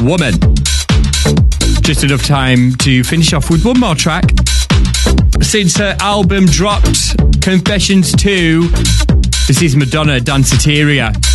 Woman. Just enough time to finish off with one more track. Since her album dropped, Confessions 2, this is Madonna, Danceteria.